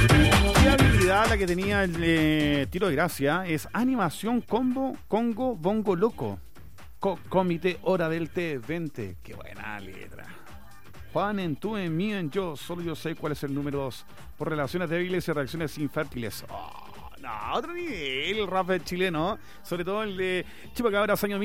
Qué habilidad la que tenía el Tiro de Gracia. Es animación combo, Congo, bongo loco. Comité hora del T20. Qué buena letra. Juan en tú, en mí, en yo. Solo yo sé cuál es el número 2. Por relaciones débiles y reacciones infértiles. No, otro nivel el rap chileno. Sobre todo el de Chupacabras, año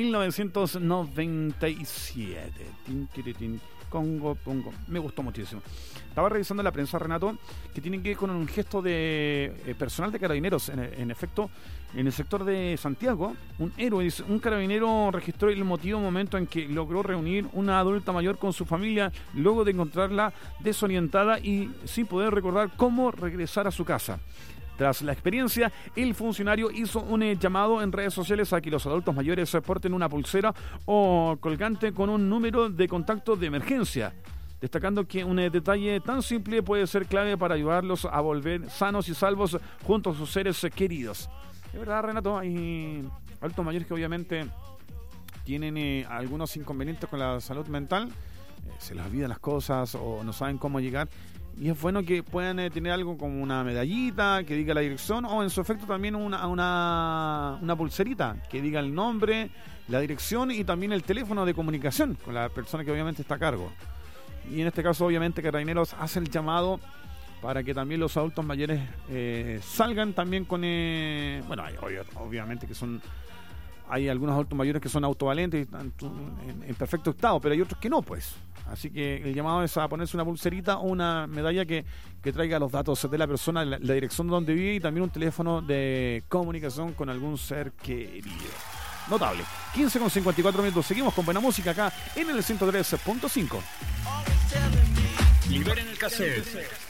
1997. Congo, pongo. Me gustó muchísimo. Estaba revisando la prensa, Renato, que tiene que ver con un gesto de personal de carabineros. En efecto, en el sector de Santiago, un héroe, dice, un carabinero registró el emotivo momento en que logró reunir una adulta mayor con su familia luego de encontrarla desorientada y sin poder recordar cómo regresar a su casa. Tras la experiencia, el funcionario hizo un llamado en redes sociales a que los adultos mayores porten una pulsera o colgante con un número de contacto de emergencia, destacando que un detalle tan simple puede ser clave para ayudarlos a volver sanos y salvos junto a sus seres queridos. Es verdad, Renato, hay adultos mayores que obviamente tienen algunos inconvenientes con la salud mental, se les olvidan las cosas o no saben cómo llegar. Y es bueno que puedan tener algo como una medallita que diga la dirección o en su efecto también una pulserita que diga el nombre, la dirección y también el teléfono de comunicación con la persona que obviamente está a cargo. Y en este caso obviamente Carabineros hace el llamado para que también los adultos mayores salgan también con... bueno, obviamente que son... Hay algunos adultos mayores que son autovalentes y están en perfecto estado, pero hay otros que no, pues. Así que el llamado es a ponerse una pulserita o una medalla que traiga los datos de la persona, la dirección donde vive y también un teléfono de comunicación con algún ser querido. Notable. 15:54 minutos. Seguimos con buena música acá en el 103.5. Liberen el cassette.